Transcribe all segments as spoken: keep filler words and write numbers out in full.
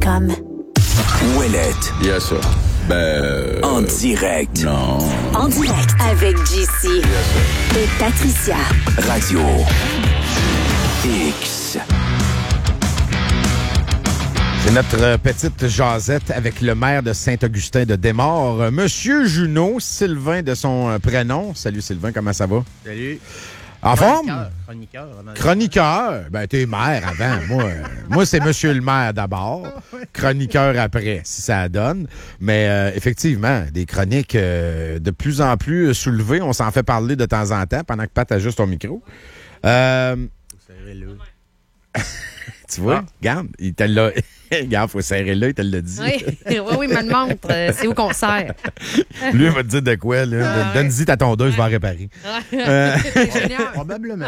com. Ouellette. Yes, sir. Ben... Euh, en direct. Non. En direct avec J C. Yes, sir. Et Patricia. Radio X. C'est notre petite jasette avec le maire de Saint-Augustin de Desmaures, Monsieur Junot, Sylvain de son prénom. Salut Sylvain, comment ça va? Salut. En Chroniqueur, forme? Chroniqueur. Chroniqueur. Ben, t'es maire avant. Moi, euh, moi c'est Monsieur le maire d'abord. Chroniqueur après, si ça donne. Mais euh, effectivement, des chroniques euh, de plus en plus soulevées. On s'en fait parler de temps en temps pendant que Pat ajuste ton micro. Euh, tu vois? Ah. Regarde, il te l'a... Regarde, faut serrer là, il te l'a dit. Oui, oui, oui, il me le montre. Euh, c'est où qu'on sert. Lui, il va te dire de quoi, là. Ah, donne-y ta tondeuse, je vais en réparer. Euh... Ingénieur. Probablement.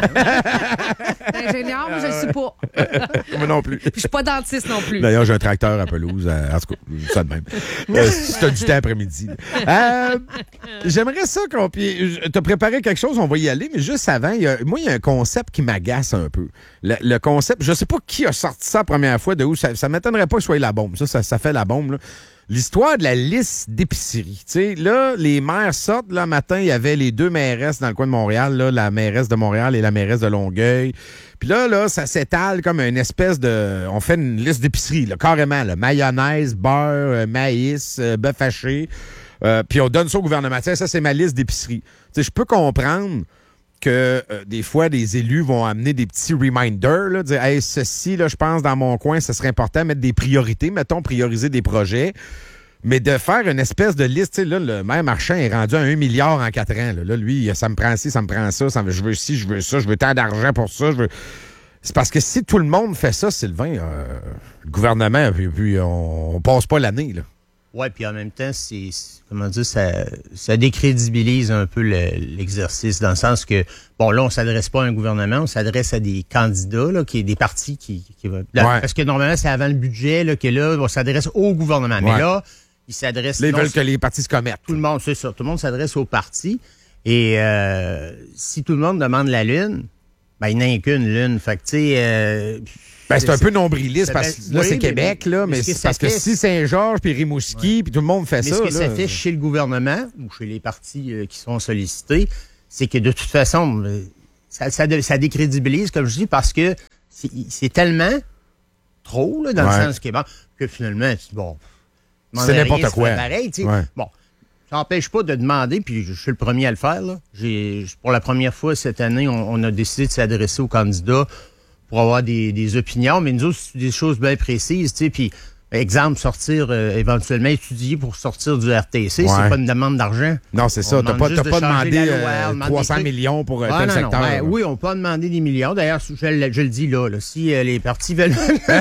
Ingénieur, moi, je ne suis pas. Moi non plus. Puis je suis pas dentiste non plus. D'ailleurs, j'ai un tracteur à pelouse. En tout cas, ça de même. Euh, si tu as du temps après-midi. Euh, j'aimerais ça qu'on... Puis, t'as préparé quelque chose, on va y aller, mais juste avant, il y a... moi, il y a un concept qui m'agace un peu. Le, le concept, je sais pas qui a sorti ça la première fois, de où ça, ça m'étonnerait pas que ce soit la bombe. Ça, ça, ça fait la bombe, là. L'histoire de la liste d'épicerie. Tu sais, là, les maires sortent. Là, matin, il y avait les deux mairesses dans le coin de Montréal, là, la mairesse de Montréal et la mairesse de Longueuil. Puis là, là, ça s'étale comme une espèce de... On fait une liste d'épicerie, là, carrément. Là, mayonnaise, beurre, euh, maïs, euh, bœuf haché. Euh, puis on donne ça au gouvernement. T'sais, ça, c'est ma liste d'épicerie. Tu sais, je peux comprendre que euh, des fois, les élus vont amener des petits reminders, là, dire « Hey, ceci, là, je pense, dans mon coin, ce serait important, mettre des priorités, mettons, prioriser des projets. » Mais de faire une espèce de liste, tu sais, là, le maire Marchand est rendu à un milliard en quatre ans. Là, là lui, ça me prend ci, ça me prend ça, ça je veux ci, je veux ça, je veux tant d'argent pour ça, je veux... C'est parce que si tout le monde fait ça, Sylvain, euh, le gouvernement, puis, puis on, on passe pas l'année, là. Oui, puis en même temps, c'est, c'est comment dire, ça, ça décrédibilise un peu le, l'exercice, dans le sens que, bon, là, on s'adresse pas à un gouvernement, on s'adresse à des candidats, là, qui des partis qui, qui là, ouais. Parce que normalement, c'est avant le budget, là, que là, on s'adresse au gouvernement. Mais ouais. là, ils s'adressent... Là, ils veulent que les partis se commettent. Tout le monde, c'est ça. Tout le monde s'adresse aux partis. Et euh, si tout le monde demande la lune, ben, il n'y en a qu'une lune. Fait que, tu sais... Euh, Ben, c'est, c'est un peu nombriliste parce que là, oui, c'est Québec, là, mais, mais c'est parce fait, que si Saint-Georges, puis Rimouski, ouais. puis tout le monde fait mais ça... Mais ce que là, ça fait chez le gouvernement, ou chez les partis euh, qui sont sollicités, c'est que de toute façon, ça, ça, ça décrédibilise, comme je dis, parce que c'est, c'est tellement trop, là, dans ouais. le sens que, bon, que finalement, c'est bon... C'est n'importe rien, quoi. C'est pareil, tu sais. Ouais. Bon, ça n'empêche pas de demander, puis je suis le premier à le faire, là. J'ai, pour la première fois cette année, on, on a décidé de s'adresser aux candidats pour avoir des, des opinions, mais nous autres, c'est des choses bien précises, tu sais, puis, exemple, sortir, euh, éventuellement étudier pour sortir du R T C, ouais. c'est pas une demande d'argent. Non, c'est ça, t'as pas, t'as de pas demandé euh, trois cents millions pour euh, ah, tel non, secteur. Non, ben, oui, on peut demander des millions, d'ailleurs, je, je, je le dis là, là si euh, les partis veulent...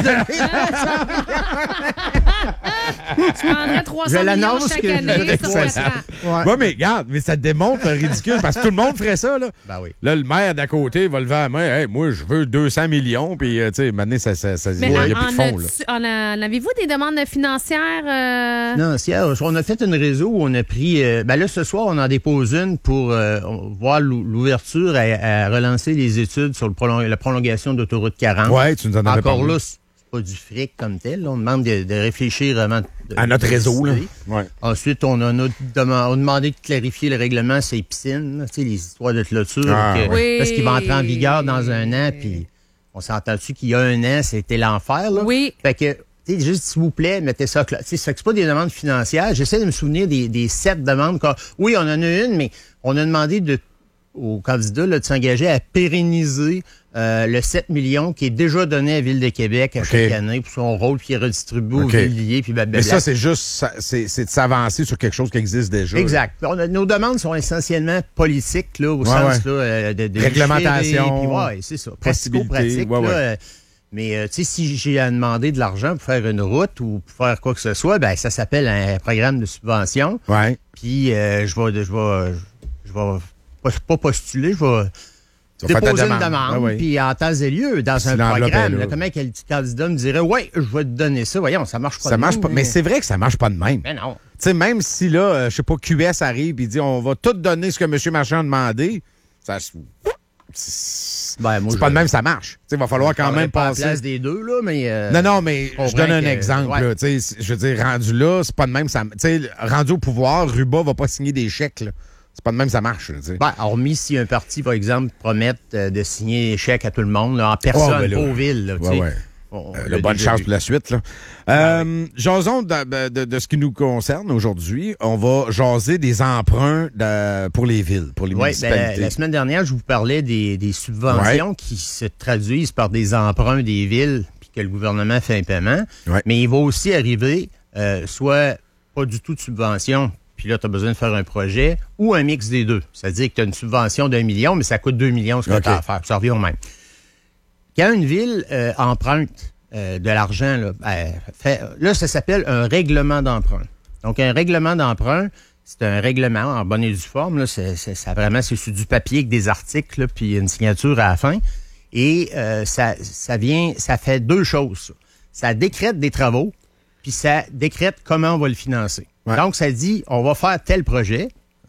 Tu prendrais trois cents millions chaque année sur quatre ans. Ouais. ouais, mais regarde, mais ça démontre le ridicule parce que tout le monde ferait ça, là. Ben oui. Là, le maire d'à côté va lever la main. Hey, moi, je veux deux cents millions, puis, euh, tu sais, maintenant, ça, ça, ça, mais il n'y a en, plus de fonds, là. En, en avez-vous des demandes financières? Euh... Non, c'est, on a fait une réseau où on a pris... Euh, ben là, ce soir, on en dépose une pour euh, voir l'ouverture à, à relancer les études sur le prolong- la prolongation d'autoroute quarante. Oui, tu nous en avais Encore parlé. Là, pas du fric comme tel. Là. On demande de, de réfléchir vraiment... De, à notre de réseau, là. Ouais. Ensuite, on a, notre, on a demandé de clarifier le règlement sur les piscines, tu sais, les histoires de clôture, ah, que, oui. parce qu'il va entrer en vigueur dans un an, puis on s'entend-tu qu'il y a un an, c'était l'enfer, là? Oui. Fait que, tu sais, juste, s'il vous plaît, mettez ça... Tu sais, c'est pas des demandes financières. J'essaie de me souvenir des, des sept demandes. Quand, oui, on en a une, mais on a demandé de aux candidats là, de s'engager à pérenniser euh, le sept millions qui est déjà donné à la Ville de Québec à okay. chaque année pour son rôle, puis redistribué okay. aux villiers, puis blablabla. Mais ça, c'est juste c'est, c'est de s'avancer sur quelque chose qui existe déjà. Exact. On a, nos demandes sont essentiellement politiques, là, au ouais, sens ouais. Là, de, de réglementation, puis, ouais, c'est ça. Pratico-pratique. Ouais, là, ouais. euh, mais euh, tu sais, si j'ai à demander de l'argent pour faire une route ou pour faire quoi que ce soit, ben ça s'appelle un programme de subvention. Ouais. Puis euh, je vais, je vais, je vais pas, pas postuler, je vais déposer une demande, ouais, ouais. puis en temps et lieu, dans puis un programme, là, là, comment quel candidat me dirait, ouais, je vais te donner ça. Voyons, ça marche pas. Ça de marche même, pas. Mais... mais c'est vrai que ça marche pas de même. Mais non. Tu sais, même si là, euh, je sais pas, Q S arrive et dit, on va tout donner ce que M. Marchand a demandé, ça. place. Ben, moi, c'est je- pas de même, ça marche. Il va falloir quand même pas passer. à la place des deux, là, mais... euh, Non, non, mais on je donne comprend un que- exemple. ouais. Là, tu sais, je veux dire, rendu là, c'est pas de même. Ça, tu sais, rendu au pouvoir, Ruba va pas signer des chèques. Là. C'est pas de même, ça marche. Là, tu sais. Ben, hormis si un parti, par exemple, promette euh, de signer des chèques à tout le monde, là, en personne, Oh, ben là. pas aux villes. Là, tu Ouais, sais. ouais. On- Euh, on la l'a bonne déjà chance vu. pour la suite. Là. Euh, Jasons de, de, de ce qui nous concerne aujourd'hui. On va jaser des emprunts de- pour les villes, pour les Oui, ben, municipalités. la, la semaine dernière, je vous parlais des, des subventions qui se traduisent par des emprunts des villes puis que le gouvernement fait un paiement. Ouais. Mais il va aussi arriver euh, soit pas du tout de subvention, puis là, tu as besoin de faire un projet, ou un mix des deux. C'est-à-dire que tu as une subvention d'un million, mais ça coûte deux millions ce que OK. tu as à faire. Ça revient au même. Quand une ville euh, emprunte euh, de l'argent, là, ben, fait, là, ça s'appelle un règlement d'emprunt. Donc, un règlement d'emprunt, c'est un règlement en bonne et due forme. Là, c'est, c'est, ça vraiment, c'est sur du papier avec des articles, là, puis une signature à la fin. Et euh, ça, ça vient, ça fait deux choses. Ça, ça décrète des travaux, puis ça décrète comment on va le financer. Ouais. Donc, ça dit, on va faire tel projet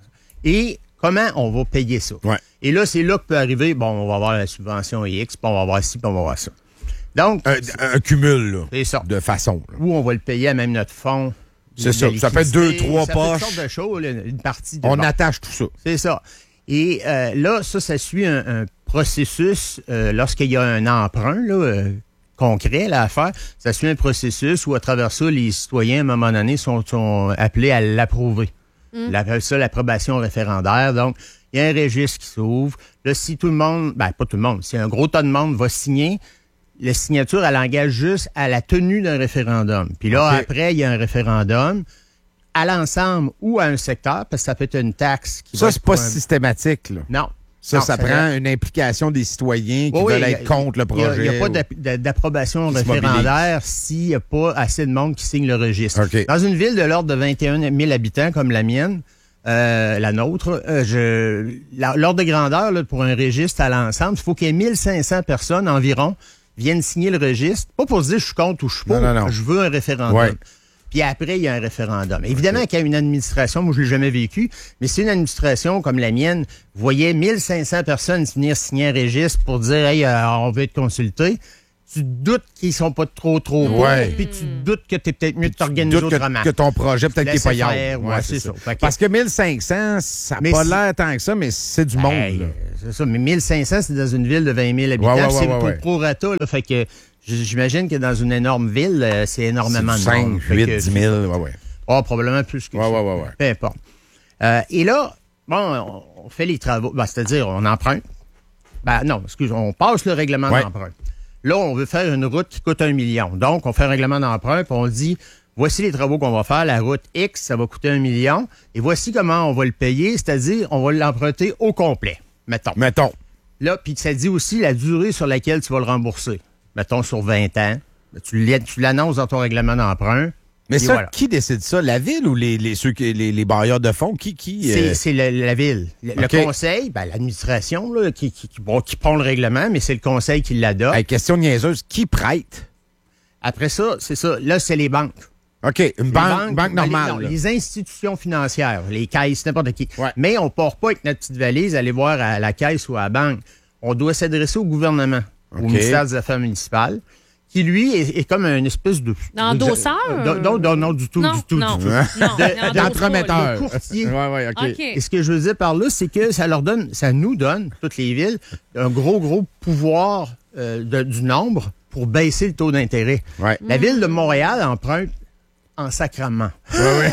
et comment on va payer ça. Ouais. Et là, c'est là que peut arriver, bon, on va avoir la subvention X, puis on va avoir ci, puis on va avoir ça. Donc, Un, un cumul là, c'est ça. de façon. là. Ou on va le payer à même notre fonds. C'est de ça. Ça fait deux, liquidité, trois ça fait poches. toutes sortes de choses, là, une partie de On bon. attache tout ça. C'est ça. Et euh, là, ça, ça suit un, un processus euh, lorsqu'il y a un emprunt là, euh, concret là, à faire. Ça suit un processus où, à travers ça, les citoyens, à un moment donné, sont, sont appelés à l'approuver. On appelle ça l'approbation référendaire. Donc, il y a un registre qui s'ouvre. Là, si tout le monde, ben pas tout le monde, si un gros tas de monde va signer, la signature, elle engage juste à la tenue d'un référendum. Puis là, OK. après, il y a un référendum à l'ensemble ou à un secteur, parce que ça peut être une taxe qui va Ça, être c'est pas pour un- systématique. Là. Non. Ça, Non, ça ça prend va- une implication des citoyens qui Oui, oui, veulent il y a- être contre le Il n'y a, projet. pas ou- d'app- d'a- d'approbation Qui se référendaire s'il n'y a pas assez de monde qui signe le registre. OK. Dans une ville de l'ordre de vingt et un mille habitants comme la mienne, euh, la nôtre, euh, je, la- l'ordre de grandeur là, pour un registre à l'ensemble, il faut qu'il y ait mille cinq cents personnes environ viennent signer le registre. Pas pour se dire je suis contre ou je suis pour, Non, non, non. je veux un référendum. Ouais. Puis après, il y a un référendum. Évidemment qu'il y a une administration, moi je l'ai jamais vécu, mais c'est une administration comme la mienne, vous voyez mille cinq cents personnes venir signer un registre pour dire « Hey, euh, on veut être consulté », tu te doutes qu'ils sont pas trop trop bons, Ouais. puis tu te doutes que tu es peut-être mieux de Tu t'organiser doutes que, autrement. que ton projet, peut-être qu'il n'est Laisse pas faire, yard. ouais, c'est ça. Fait que- Parce que mille cinq cents, ça n'a Mais pas si- l'air tant que ça, mais c'est du monde. Hey, là. euh, c'est ça, mais mille cinq cents, c'est dans une ville de vingt mille habitants. Ouais, ouais, puis c'est ouais, pour ouais. prorata, là, fait que j- j'imagine que dans une énorme ville, euh, c'est énormément de cinq, monde. Fait huit, que- dix mille. Ouais, ouais. Ah, probablement plus que Ouais, ça. ouais, ouais, ouais. Peu importe. Euh, et là, bon, on on fait les travaux. Ben, c'est-à-dire, on emprunte. Ben non, excuse, on passe le règlement Ouais. d'emprunt. Là, on veut faire une route qui coûte un million. Donc, on fait un règlement d'emprunt, puis on dit, voici les travaux qu'on va faire. La route X, ça va coûter un million. Et voici comment on va le payer, c'est-à-dire, on va l'emprunter au complet, mettons. Mettons. Là, puis ça dit aussi la durée sur laquelle tu vas le rembourser. Mettons sur vingt ans. Ben, Tu l'as- tu l'annonces dans ton règlement d'emprunt. Mais Et ça, voilà. qui décide ça? La ville ou les, les, ceux qui, les, les bailleurs de fonds? Qui, qui, C'est, euh, c'est le- la ville. Le, le OK. conseil, ben, l'administration là, qui, qui, qui, bon, qui pond le règlement, mais c'est le conseil qui l'adopte. hey, question niaiseuse, qui prête? Après ça, c'est ça. Là, c'est les banques. OK, une Les banque, une banque ben, les- normale. non, là. les institutions financières, les caisses, n'importe qui. Ouais. Mais on ne part pas avec notre petite valise aller voir à la caisse ou à la banque. On doit s'adresser au gouvernement, OK. au ministère des Affaires municipales, qui, lui, est, est comme une espèce de... D'endosseur? de- Non, non, non, du tout, Non, du tout, non. du tout. Non, il endosse D'entremetteur. Le courtier. Ouais, ouais, OK. pas. OK. Et ce que je veux dire par là, c'est que ça leur donne, ça nous donne, toutes les villes, un gros, gros pouvoir euh, de- du nombre pour baisser le taux d'intérêt. Ouais. La ville de Montréal emprunte en sacrament. Ouais, ouais.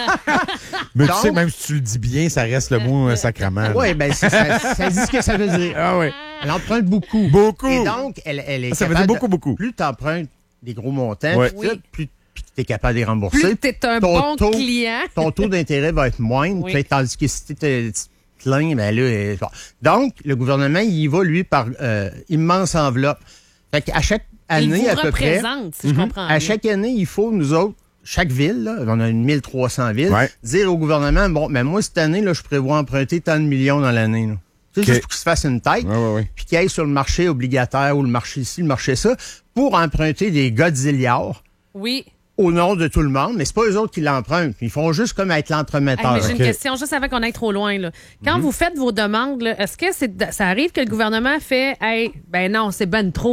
Mais tu Donc- sais que même si tu le dis bien, ça reste le mot euh, sacrament. là. Oui, ben c'est- ça, ça dit ce que ça veut dire. Ah ouais. Elle emprunte beaucoup. Beaucoup. Et donc, elle, elle est Ça veut capable dire beaucoup, de- beaucoup. Plus tu empruntes des gros montants, Ouais. puis tout, Oui. plus, puis tu es capable de les rembourser. Plus t'es un ton bon taux- client. ton taux d'intérêt va être moindre, Oui. puis tandis que si tu te plains, ben là, euh, bon. Donc, le gouvernement, il y va, lui, par euh, immense enveloppe. Fait qu'à chaque Il année, vous à peu près, représente, si je comprends à bien. chaque année, il faut, nous autres, chaque ville, là, on a une mille trois cents villes, Ouais. dire au gouvernement, bon, ben moi, cette année, là, je prévois emprunter tant de millions dans l'année. là. Tu sais, OK. juste pour qu'il se fasse une tête, Ouais, ouais, ouais. puis qu'il aille sur le marché obligataire ou le marché ici, le marché ça, pour emprunter des Godzillards Oui. au nom de tout le monde, mais c'est pas eux autres qui l'empruntent. Ils font juste comme être l'entremetteur. Hey, mais j'ai Okay. une question, juste avant qu'on aille trop loin. Là. Quand mm-hmm. vous faites vos demandes, là, est-ce que c'est, ça arrive que le gouvernement fait « Hey, ben non, c'est ben trop ».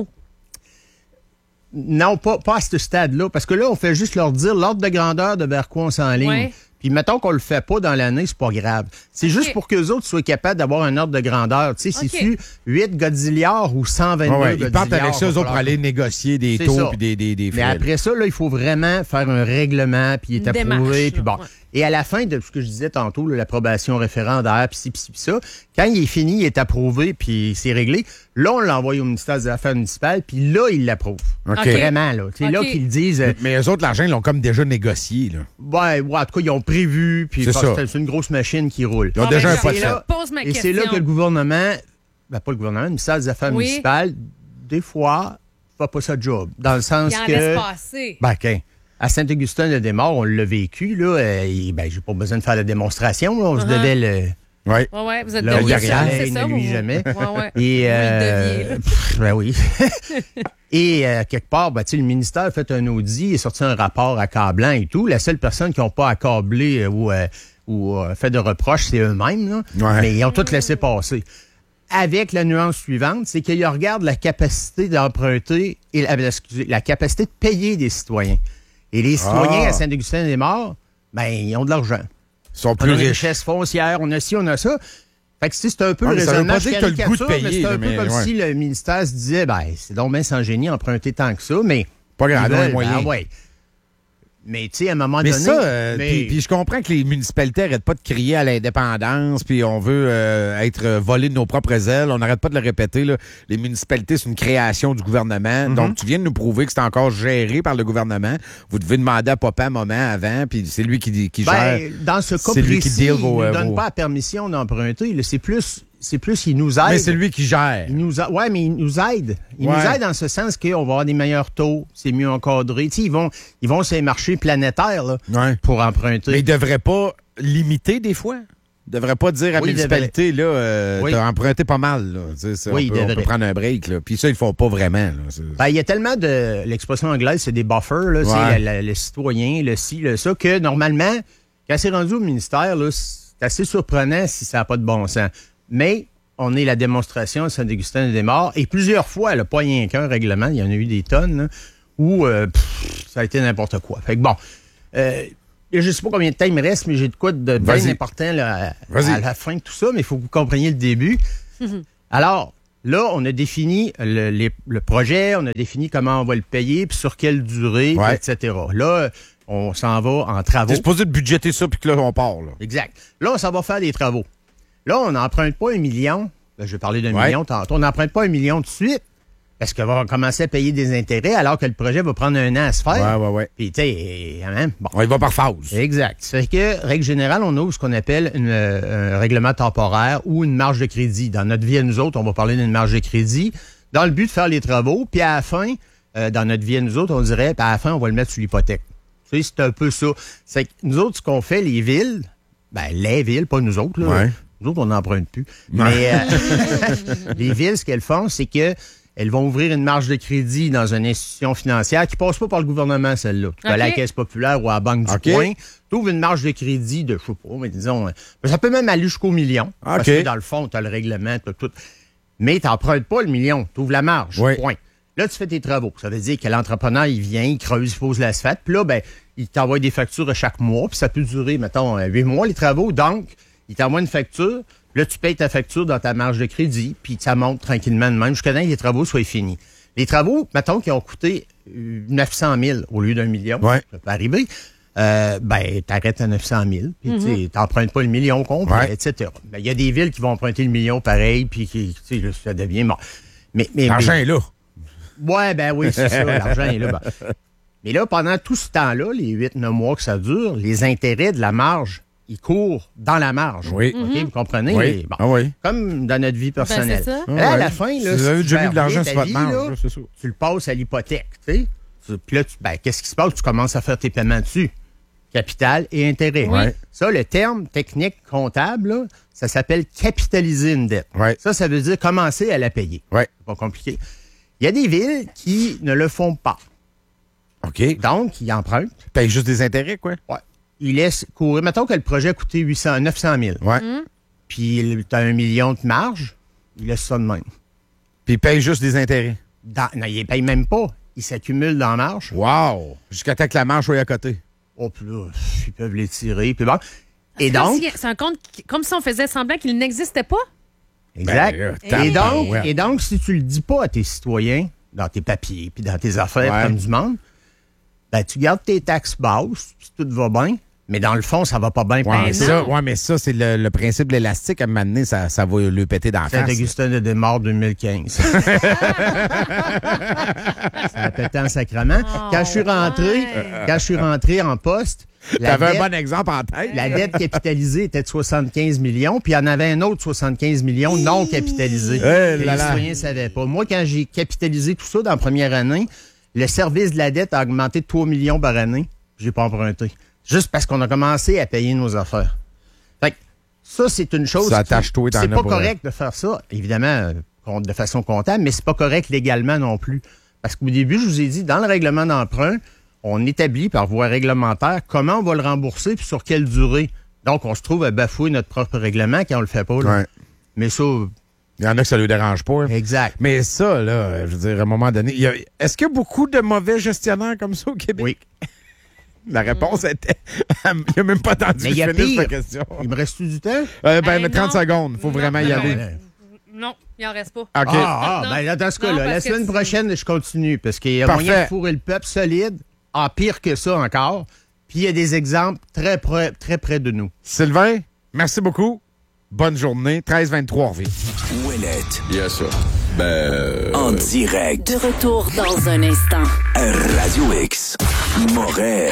Non, pas, pas à ce stade-là, parce que là, on fait juste leur dire l'ordre de grandeur de vers quoi on s'enligne. Ouais. Puis mettons qu'on le fait pas dans l'année, c'est pas grave. C'est okay. juste pour qu'eux autres soient capables d'avoir un ordre de grandeur. Tu sais, okay. c'est-tu huit Godzillards ou cent vingt-deux ouais, ouais. Godzillards? Ils partent avec ça, eux autres, pour aller négocier des c'est taux ça. puis des, des, des frais. Mais après ça, là, il faut vraiment faire un règlement, puis il est Une approuvé, puis bon. Ouais. Et à la fin de ce que je disais tantôt, là, l'approbation référendaire, puis ci, puis ci, puis ça, quand il est fini, il est approuvé, puis c'est réglé, là, on l'envoie au ministère des Affaires municipales, puis là, ils l'approuvent. Okay. Vraiment, là. C'est okay. là qu'ils disent... Euh, mais eux autres, l'argent, ils l'ont comme déjà négocié, là. Ouais, ouais, en tout cas, ils ont prévu, puis c'est, ça. c'est une grosse machine qui roule. Ils ont bon, déjà ben, un pas de fait. Pose ma Et question. c'est là que le gouvernement, ben pas le gouvernement, le ministère des Affaires oui. municipales, des fois, fait pas sa job. Dans le sens il en que... laisse passer. Ben, okay. À Saint-Augustin-de-Desmaures, on l'a vécu, là. Et, ben, j'ai pas besoin de faire la démonstration, là. On uh-huh. se devait le... Oui. Ouais, ouais, vous êtes le deviez, c'est ça, ne lui jamais. Ouais, ouais. Et, euh, oui, pff, ben oui. Et, euh, quelque part, ben, tu sais, le ministère a fait un audit et sorti un rapport accablant et tout. La seule personne qui n'a pas accablé euh, ou, euh, ou euh, fait de reproches, c'est eux-mêmes, là. Ouais. Mais ils ont tout laissé passer. Avec la nuance suivante, c'est qu'ils regardent la capacité d'emprunter et la, excusez, la capacité de payer des citoyens. Et les citoyens ah. à Saint-Augustin-des-Maures, ben, ils ont de l'argent. Ils sont plus on a riches. des richesses foncières, on a ci, on a ça. Fait que c'est un peu ouais, le Ça raisonnement veut pas dire que t'as le goût de payer, mais c'est un là, peu mais, comme ouais. si le ministère se disait, ben, c'est donc bien sans génie emprunter tant que ça, mais... Pas grave, veulent, moyen. Ben, ouais. Mais, tu sais, à un moment mais donné... Ça, euh, mais puis, puis je comprends que les municipalités n'arrêtent pas de crier à l'indépendance, puis on veut euh, être volé de nos propres ailes. On n'arrête pas de le répéter. Là. Les municipalités, c'est une création du gouvernement. Mm-hmm. Donc, tu viens de nous prouver que c'est encore géré par le gouvernement. Vous devez demander à papa un moment avant, puis c'est lui qui, qui ben, gère. Dans ce cas c'est précis, lui qui deal vos, il ne donne vos... pas la permission d'emprunter. Là, c'est plus... C'est plus, il nous aide. Mais c'est lui qui gère. Il nous a... Ouais, mais il nous aide. Il ouais. nous aide dans ce sens qu'on va avoir des meilleurs taux, c'est mieux encadré. Tu sais, ils vont, ils vont sur les marchés planétaires là, ouais. pour emprunter. Mais ils ne devraient pas limiter des fois? Ils ne devraient pas dire à la oui, municipalité, là, euh, oui. t'as emprunté pas mal. Là. Tu sais, ça, oui, on, peut, on peut prendre un break. Là. Puis ça, ils ne font pas vraiment. Là. Ben, il y a tellement de... L'expression anglaise, c'est des buffers. Là, ouais. le, le, le citoyen, le ci, le ça, que normalement, quand c'est rendu au ministère, là, c'est assez surprenant si ça n'a pas de bon sens. Mais... on est la démonstration de Saint-Augustin-des-Maures. Et plusieurs fois, là, pas rien qu'un règlement, il y en a eu des tonnes, là, où euh, pff, ça a été n'importe quoi. Fait que bon, euh, je sais pas combien de temps il me reste, mais j'ai de quoi de bien important là, à, à la fin de tout ça, mais il faut que vous compreniez le début. Alors, là, on a défini le, les, le projet, on a défini comment on va le payer, puis sur quelle durée, ouais. et cetera. Là, on s'en va en travaux. T'es supposé de budgéter ça, puis que là, on part. Là. Exact. Là, on s'en va faire des travaux. Là, on n'emprunte pas un million. Ben, je vais parler d'un ouais. million tantôt. On n'emprunte pas un million tout de suite parce qu'on va commencer à payer des intérêts alors que le projet va prendre un an à se faire. Ouais, ouais, ouais. Puis, tu sais, hein, bon. On y va par phase. Exact. Ça fait que, règle générale, on ouvre ce qu'on appelle une, un règlement temporaire ou une marge de crédit. Dans notre vie à nous autres, on va parler d'une marge de crédit dans le but de faire les travaux. Puis, à la fin, euh, dans notre vie à nous autres, on dirait, puis à la fin, on va le mettre sur l'hypothèque. Tu sais, c'est un peu ça. C'est que nous autres, ce qu'on fait, les villes, ben, les villes, pas nous autres, là. Ouais. Nous autres, on n'emprunte plus. Ouais. Mais euh, les villes, ce qu'elles font, c'est que elles vont ouvrir une marge de crédit dans une institution financière qui passe pas par le gouvernement, celle-là. Tu vas okay. à la Caisse populaire ou à la Banque du okay. Coin. Tu ouvres une marge de crédit de, je sais pas, mais disons, ça peut même aller jusqu'au million. Okay. Parce que dans le fond, tu as le règlement, tu as tout. Mais tu n'empruntes pas le million. Tu ouvres la marge. Oui. Point. Là, tu fais tes travaux. Ça veut dire que l'entrepreneur, il vient, il creuse, il pose l'asphalte. Puis là, ben, il t'envoie des factures à chaque mois. Puis ça peut durer, mettons, huit mois, les travaux. Donc, il t'envoie une facture, là, tu payes ta facture dans ta marge de crédit, puis ça monte tranquillement de même jusqu'à temps que les travaux soient finis. Les travaux, mettons, qui ont coûté neuf cent mille au lieu d'un million, ouais. ça peut arriver, euh, ben, t'arrêtes à neuf cent mille, puis mm-hmm. tu t'empruntes pas le million complet, ouais. et cetera. Ben, il y a des villes qui vont emprunter le million pareil, puis qui, tu sais, ça devient mort. Mais, mais, l'argent mais, est là. Ouais, ben oui, c'est ça, l'argent est là. Ben. Mais là, pendant tout ce temps-là, les huit neuf mois que ça dure, les intérêts de la marge, ils courent dans la marge. Oui. OK, mm-hmm. vous comprenez? Oui. Mais, bon, ah oui. Comme dans notre vie personnelle. Ben, c'est ça. Là, ah à la oui. fin, là, si vous avez si déjà mis de l'argent sur votre marge, là, c'est ça. Tu le passes à l'hypothèque, tu sais. Puis là, tu, ben, qu'est-ce qui se passe? Tu commences à faire tes paiements dessus. Capital et intérêt. Oui. Ça, le terme technique comptable, là, ça s'appelle capitaliser une dette. Oui. Ça, ça veut dire commencer à la payer. Oui. C'est pas compliqué. Il y a des villes qui ne le font pas. OK. Donc, il emprunte. Paye juste des intérêts, quoi. Ouais. Il laisse courir. Mettons que le projet a coûté huit cents, neuf cent mille. Ouais. Mm. Puis tu as un million de marge. Il laisse ça de même. Puis il paye juste des intérêts. Dans, non, il ne paye même pas. Il s'accumule dans la marge. Wow! Jusqu'à temps que la marge soit à côté. Oh, puis là, ils peuvent les tirer. Puis bon. Et C'est comme donc. si- C'est un compte qui- comme si on faisait semblant qu'il n'existait pas. Exact. Ben, là, et, donc, tabarouette. et donc, si tu le dis pas à tes citoyens, dans tes papiers, puis dans tes affaires Ouais. comme du monde, ben, tu gardes tes taxes basses, puis tout va bien. Mais dans le fond, ça va pas bien. Ouais, pendant mais non. ça, ouais, mais ça, c'est le, le principe de l'élastique. À un moment donné, ça, ça va le péter dans la face. Saint-Augustin de Desmaures deux mille quinze. Ça a pété en sacrement. Quand je suis rentré, ouais. quand je suis rentré en poste, la T'avais dette, un bon exemple en tête. la dette capitalisée était de soixante-quinze millions, puis il y en avait un autre soixante-quinze millions non capitalisés. Eh que là les là. citoyens ne savaient pas. Moi, quand j'ai capitalisé tout ça dans la première année, le service de la dette a augmenté de trois millions par année. J'ai pas emprunté. Juste parce qu'on a commencé à payer nos affaires. Fait que ça, c'est une chose. Ça qui- attache-toi, t'en C'est as pas pour correct de faire ça, évidemment, euh, compte- de façon comptable, mais c'est pas correct légalement non plus. Parce qu'au début, je vous ai dit, dans le règlement d'emprunt, on établit par voie réglementaire comment on va le rembourser puis sur quelle durée. Donc, on se trouve à bafouer notre propre règlement quand on le fait pas. là. Ouais. Mais ça, Il y en a que ça ne lui dérange pas. exact. Mais ça, là, je veux dire, à un moment donné, il y a- est-ce qu'il y a beaucoup de mauvais gestionnaires comme ça au Québec? Oui. La réponse était. Il n'a même pas entendu Mais il y a que je finisse pire. la question. Il me reste du temps? Euh, ben, Hey, mais trente non. secondes. Il faut Non, vraiment y non, aller. non. Non, il en reste pas. OK. Ah, ah Non. ben là, dans ce Non, cas-là, la parce que semaine tu- prochaine, je continue parce qu'il y a Parfait. moyen de fourrer le peuple solide, en pire que ça encore. Puis il y a des exemples très près, très près de nous. Sylvain, merci beaucoup. Bonne journée. treize vingt-trois Orville. Ouellette. Yes, sir. Ben. En direct. De retour dans un instant. Radio X. Moret.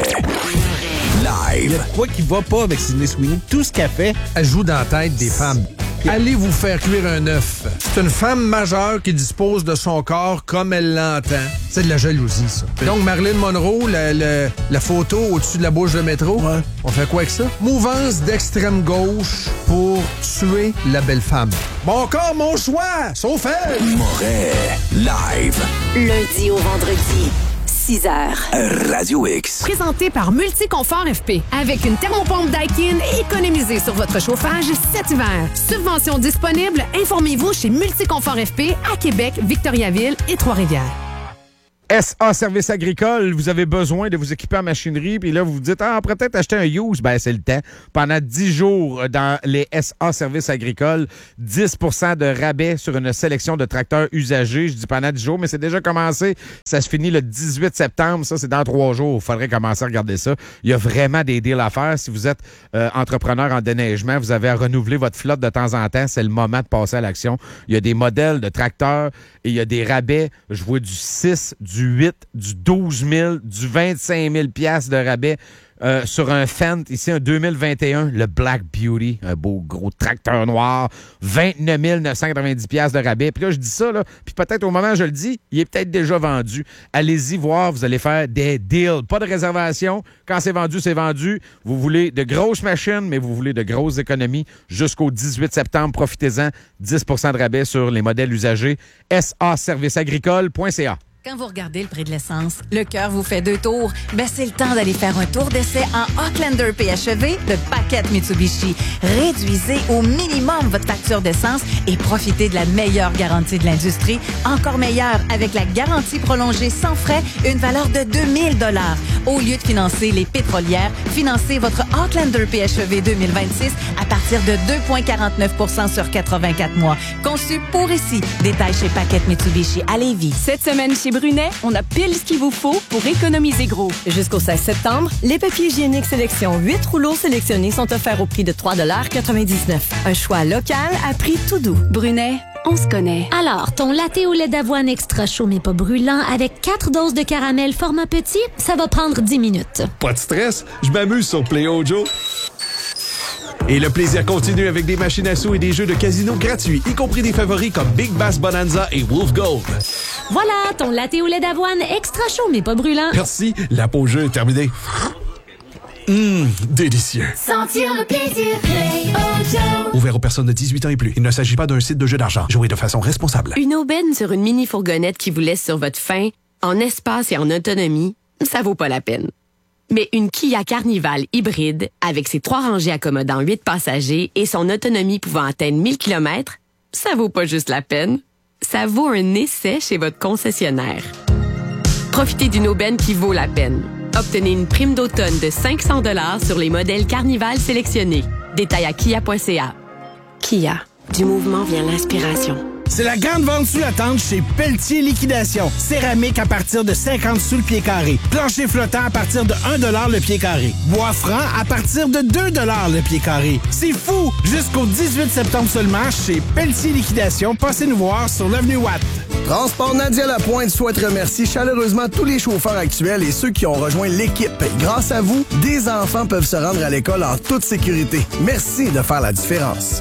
Live. Quoi qui va pas avec Sydney Sweeney? Tout ce qu'elle fait, elle joue dans la tête des femmes. Allez vous faire cuire un œuf. C'est une femme majeure qui dispose de son corps comme elle l'entend. C'est de la jalousie, ça. Donc, Marilyn Monroe, la, la- la photo au-dessus de la bouche de métro, on fait quoi avec ça? Mouvance d'extrême gauche pour tuer la belle femme. Mon corps, mon choix! Sauf elle! Moret. Live. Lundi au vendredi, six heures. Radio X. Présenté par Multiconfort F P. Avec une thermopompe Daikin, économisez sur votre chauffage cet hiver. Subvention disponible, informez-vous chez Multiconfort F P à Québec, Victoriaville et Trois-Rivières. S A Service agricole, vous avez besoin de vous équiper en machinerie, puis là, vous vous dites, ah, on pourrait peut-être acheter un use. Ben, c'est le temps. Pendant dix jours, euh, dans les S A Service agricole, dix pour cent de rabais sur une sélection de tracteurs usagés. Je dis pendant dix jours, mais c'est déjà commencé. Ça se finit le dix-huit septembre. Ça, c'est dans trois jours. Il faudrait commencer à regarder ça. Il y a vraiment des deals à faire. Si vous êtes euh, entrepreneur en déneigement, vous avez à renouveler votre flotte de temps en temps. C'est le moment de passer à l'action. Il y a des modèles de tracteurs et il y a des rabais. Je vois du six, du huit, du douze mille, du vingt-cinq mille piastres de rabais euh, sur un Fendt, ici un deux mille vingt et un, le Black Beauty, un beau gros tracteur noir, vingt-neuf mille neuf cent quatre-vingt-dix piastres de rabais. Puis là, je dis ça, là, puis peut-être au moment où je le dis, il est peut-être déjà vendu. Allez-y voir, vous allez faire des deals. Pas de réservation. Quand c'est vendu, c'est vendu. Vous voulez de grosses machines, mais vous voulez de grosses économies. Jusqu'au dix-huit septembre, profitez-en. dix pour cent de rabais sur les modèles usagés. S A service agricole point C A. Quand vous regardez le prix de l'essence, le cœur vous fait deux tours. Ben, c'est le temps d'aller faire un tour d'essai en Outlander P H E V de Paquette Mitsubishi. Réduisez au minimum votre facture d'essence et profitez de la meilleure garantie de l'industrie. Encore meilleure avec la garantie prolongée sans frais, une valeur de deux mille dollars. Au lieu de financer les pétrolières, financez votre Outlander P H E V deux mille vingt-six à partir de deux virgule quarante-neuf pour cent sur quatre-vingt-quatre mois. Conçu pour ici. Détail chez Paquette Mitsubishi à Lévis. Cette semaine chez Brunet, on a pile ce qu'il vous faut pour économiser gros. Jusqu'au seize septembre, les papiers hygiéniques sélection huit rouleaux sélectionnés sont offerts au prix de trois dollars quatre-vingt-dix-neuf. Un choix local à prix tout doux. Brunet, on se connaît. Alors, ton latte au lait d'avoine extra chaud mais pas brûlant avec quatre doses de caramel format petit, ça va prendre dix minutes. Pas de stress, je m'amuse sur Play Ojo. Et le plaisir continue avec des machines à sous et des jeux de casino gratuits, y compris des favoris comme Big Bass Bonanza et Wolf Gold. Voilà, ton latte au lait d'avoine extra chaud mais pas brûlant. Merci, la pause jeu est terminée. Hum, délicieux. Sentir le plaisir, Play Ojo. Ouvert aux personnes de dix-huit ans et plus. Il ne s'agit pas d'un site de jeu d'argent. Jouez de façon responsable. Une aubaine sur une mini-fourgonnette qui vous laisse sur votre faim, en espace et en autonomie, ça vaut pas la peine. Mais une Kia Carnival hybride, avec ses trois rangées accommodant huit passagers et son autonomie pouvant atteindre mille kilomètres, ça vaut pas juste la peine, ça vaut un essai chez votre concessionnaire. Profitez d'une aubaine qui vaut la peine. Obtenez une prime d'automne de cinq cents dollars sur les modèles Carnival sélectionnés. Détail à kia point c a. Kia, du mouvement vient l'inspiration. C'est la grande vente sous la tente chez Pelletier Liquidation. Céramique à partir de cinquante sous le pied carré. Plancher flottant à partir de un dollar le pied carré. Bois franc à partir de deux dollars le pied carré. C'est fou! Jusqu'au dix-huit septembre seulement chez Pelletier Liquidation. Passez nous voir sur l'avenue Watt. Transport Nadia Lapointe souhaite remercier chaleureusement tous les chauffeurs actuels et ceux qui ont rejoint l'équipe. Grâce à vous, des enfants peuvent se rendre à l'école en toute sécurité. Merci de faire la différence.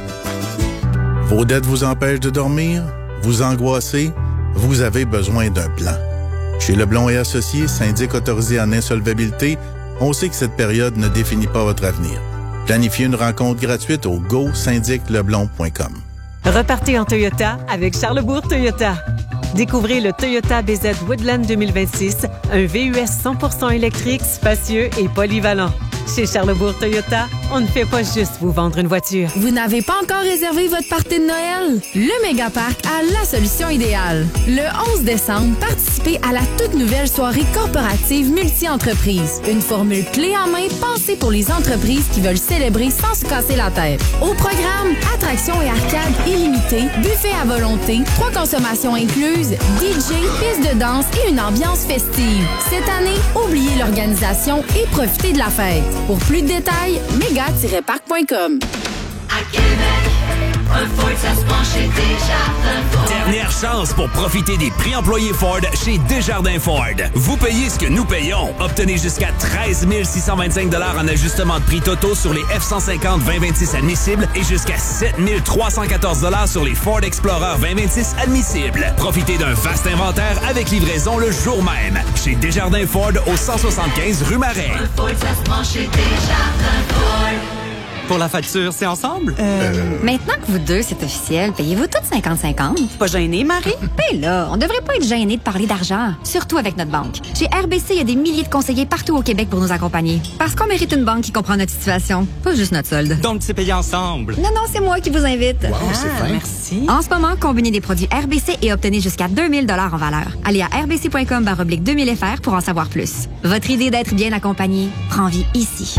Vos dettes vous empêchent de dormir? Vous angoissez? Vous avez besoin d'un plan. Chez Leblond et Associés, syndic autorisé en insolvabilité, on sait que cette période ne définit pas votre avenir. Planifiez une rencontre gratuite au go syndic leblond point com. Repartez en Toyota avec Charlesbourg Toyota. Découvrez le Toyota B Z Woodland deux mille vingt-six, un V U S cent pour cent électrique, spacieux et polyvalent. Chez Charlesbourg Toyota, on ne fait pas juste vous vendre une voiture. Vous n'avez pas encore réservé votre party de Noël? Le Mégaparc a la solution idéale. Le onze décembre, participez à la toute nouvelle soirée corporative multi-entreprise. Une formule clé en main pensée pour les entreprises qui veulent célébrer sans se casser la tête. Au programme, attractions et arcades illimitées, buffet à volonté, trois consommations incluses, D J, piste de danse et une ambiance festive. Cette année, oubliez l'organisation et profitez de la fête. Pour plus de détails, méga tiret parc point com. À Québec, un Ford, ça se prend chez Desjardins Ford. Dernière chance pour profiter des prix employés Ford chez Desjardins Ford. Vous payez ce que nous payons. Obtenez jusqu'à treize mille six cent vingt-cinq dollars en ajustement de prix totaux sur les F cent cinquante vingt vingt-six admissibles et jusqu'à sept mille trois cent quatorze dollars sur les Ford Explorer vingt vingt-six admissibles. Profitez d'un vaste inventaire avec livraison le jour même. Chez Desjardins Ford au cent soixante-quinze rue Marais. Un Ford, ça se prend chez Desjardins Ford. Pour la facture, c'est ensemble? Euh... Maintenant que vous deux, c'est officiel, payez-vous toutes cinquante cinquante? Pas gêné, Marie? Ben là, on devrait pas être gêné de parler d'argent, surtout avec notre banque. Chez R B C, il y a des milliers de conseillers partout au Québec pour nous accompagner. Parce qu'on mérite une banque qui comprend notre situation, pas juste notre solde. Donc, c'est payé ensemble? Non, non, c'est moi qui vous invite. Wow, ah, c'est fin. Merci. En ce moment, combinez des produits R B C et obtenez jusqu'à deux mille dollars en valeur. Allez à r b c point com barre oblique deux mille F R pour en savoir plus. Votre idée d'être bien accompagné prend vie ici.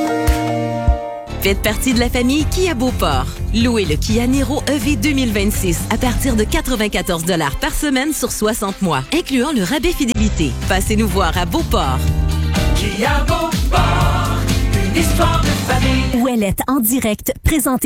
Faites partie de la famille Kia Beauport. Louez le Kia Niro E V deux mille vingt-six à partir de quatre-vingt-quatorze dollars par semaine sur soixante mois, incluant le rabais fidélité. Passez nous voir à Beauport. Kia Beauport, une histoire de famille. Ouellette en direct, présentée